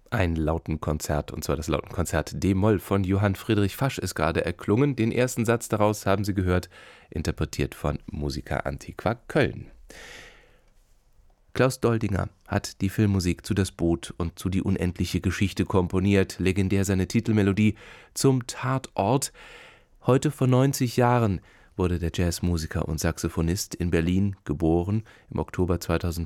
Ein Lautenkonzert, und zwar das Lautenkonzert D-Moll von Johann Friedrich Fasch ist gerade erklungen. Den ersten Satz daraus haben Sie gehört, interpretiert von Musica Antiqua Köln. Klaus Doldinger hat die Filmmusik zu Das Boot und zu Die unendliche Geschichte komponiert, legendär seine Titelmelodie Zum Tatort. Heute vor 90 Jahren wurde der Jazzmusiker und Saxophonist in Berlin geboren. Im Oktober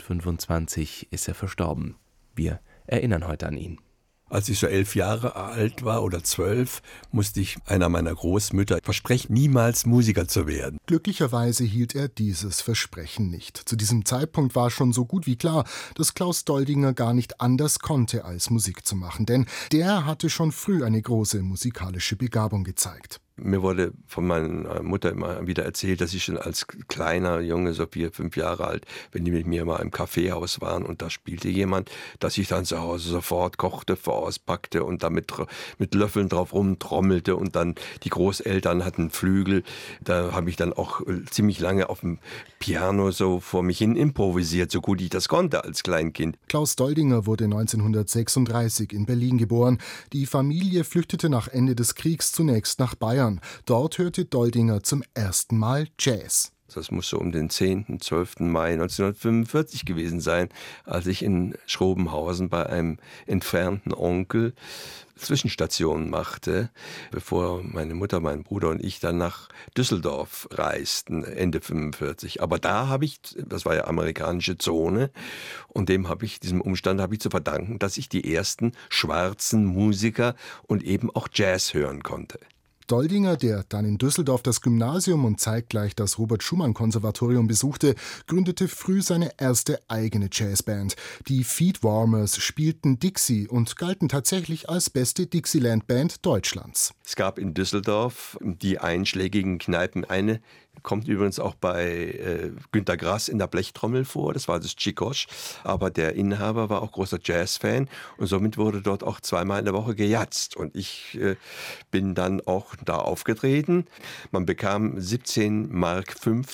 2025 ist er verstorben. Wir erinnern heute an ihn. Als ich so 11 Jahre alt war oder 12, musste ich einer meiner Großmütter versprechen, niemals Musiker zu werden. Glücklicherweise hielt er dieses Versprechen nicht. Zu diesem Zeitpunkt war schon so gut wie klar, dass Klaus Doldinger gar nicht anders konnte, als Musik zu machen. Denn der hatte schon früh eine große musikalische Begabung gezeigt. Mir wurde von meiner Mutter immer wieder erzählt, dass ich schon als kleiner Junge, so 4, 5 Jahre alt, wenn die mit mir mal im Kaffeehaus waren und da spielte jemand, dass ich dann zu Hause sofort kochte, vorauspackte und damit mit Löffeln drauf rumtrommelte und dann die Großeltern hatten Flügel. Da habe ich dann auch ziemlich lange auf dem Piano so vor mich hin improvisiert, so gut ich das konnte als Kleinkind. Klaus Doldinger wurde 1936 in Berlin geboren. Die Familie flüchtete nach Ende des Kriegs zunächst nach Bayern. Dort hörte Doldinger zum ersten Mal Jazz. Das muss so um den 10., 12. Mai 1945 gewesen sein, als ich in Schrobenhausen bei einem entfernten Onkel Zwischenstationen machte, bevor meine Mutter, mein Bruder und ich dann nach Düsseldorf reisten, Ende 45. Aber da habe ich, das war ja amerikanische Zone, und diesem Umstand habe ich zu verdanken, dass ich die ersten schwarzen Musiker und eben auch Jazz hören konnte. Doldinger, der dann in Düsseldorf das Gymnasium und zeitgleich das Robert-Schumann-Konservatorium besuchte, gründete früh seine erste eigene Jazzband. Die Feetwarmers spielten Dixie und galten tatsächlich als beste Dixieland-Band Deutschlands. Es gab in Düsseldorf die einschlägigen Kneipen. Eine kommt übrigens auch bei Günter Grass in der Blechtrommel vor, das war das Chicosch. Aber der Inhaber war auch großer Jazzfan und somit wurde dort auch 2-mal in der Woche gejatzt. Und ich bin dann auch da aufgetreten. Man bekam 17,50 Mark,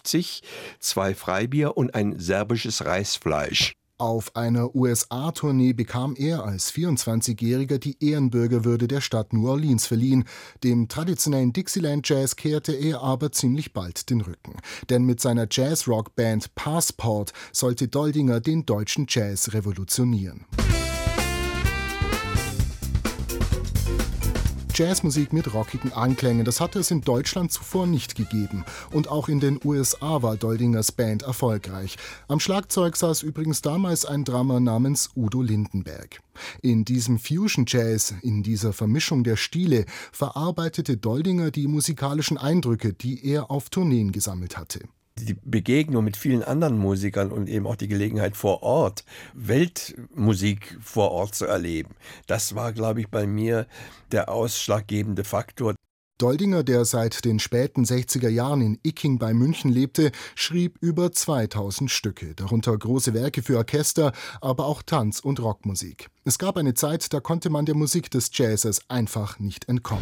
2 Freibier und ein serbisches Reisfleisch. Auf einer USA-Tournee bekam er als 24-Jähriger die Ehrenbürgerwürde der Stadt New Orleans verliehen. Dem traditionellen Dixieland-Jazz kehrte er aber ziemlich bald den Rücken. Denn mit seiner Jazz-Rock-Band Passport sollte Doldinger den deutschen Jazz revolutionieren. Jazzmusik mit rockigen Anklängen, das hatte es in Deutschland zuvor nicht gegeben. Und auch in den USA war Doldingers Band erfolgreich. Am Schlagzeug saß übrigens damals ein Drummer namens Udo Lindenberg. In diesem Fusion-Jazz, in dieser Vermischung der Stile, verarbeitete Doldinger die musikalischen Eindrücke, die er auf Tourneen gesammelt hatte. Die Begegnung mit vielen anderen Musikern und eben auch die Gelegenheit vor Ort, Weltmusik vor Ort zu erleben, das war, glaube ich, bei mir der ausschlaggebende Faktor. Doldinger, der seit den späten 60er Jahren in Icking bei München lebte, schrieb über 2000 Stücke, darunter große Werke für Orchester, aber auch Tanz- und Rockmusik. Es gab eine Zeit, da konnte man der Musik des Jazzes einfach nicht entkommen.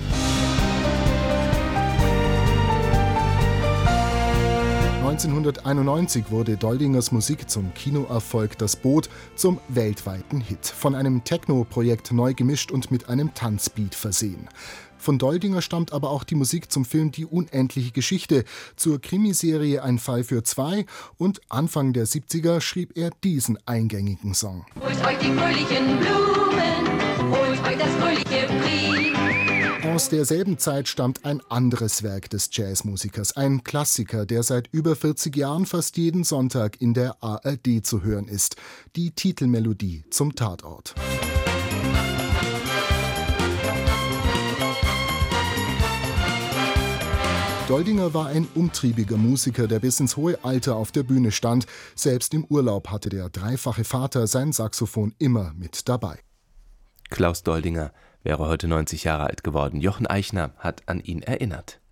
1991 wurde Doldingers Musik zum Kinoerfolg Das Boot zum weltweiten Hit. Von einem Techno-Projekt neu gemischt und mit einem Tanzbeat versehen. Von Doldinger stammt aber auch die Musik zum Film Die unendliche Geschichte, zur Krimiserie Ein Fall für zwei und Anfang der 70er schrieb er diesen eingängigen Song. Holt euch die fröhlichen Blumen, holt euch das fröhliche Brie. Aus derselben Zeit stammt ein anderes Werk des Jazzmusikers, ein Klassiker, der seit über 40 Jahren fast jeden Sonntag in der ARD zu hören ist. Die Titelmelodie zum Tatort. Doldinger war ein umtriebiger Musiker, der bis ins hohe Alter auf der Bühne stand. Selbst im Urlaub hatte der dreifache Vater sein Saxophon immer mit dabei. Klaus Doldinger wäre heute 90 Jahre alt geworden. Jochen Eichner hat an ihn erinnert.